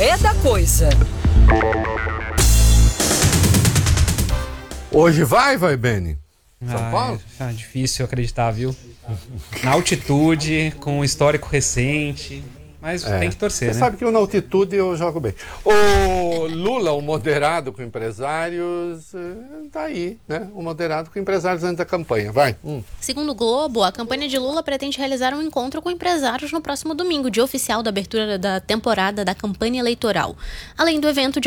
é da coisa. Hoje vai, Beni? São Paulo? Difícil acreditar, viu? Na altitude, com um histórico recente. Mas tem que torcer, Você né? sabe que eu na altitude eu jogo bem. O Lula, o moderado com empresários, tá aí, né? O moderado com empresários antes da campanha. Vai. Segundo o Globo, a campanha de Lula pretende realizar um encontro com empresários no próximo domingo, dia oficial da abertura da temporada da campanha eleitoral. Além do evento,